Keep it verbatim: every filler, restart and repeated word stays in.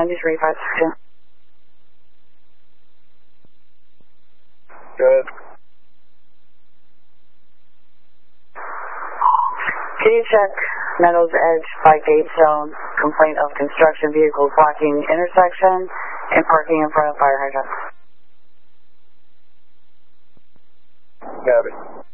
ninety-three five six two. Good. Can you check Meadows Edge by Gate Zone, complaint of construction vehicles blocking intersection and parking in front of fire hydrant? Copy.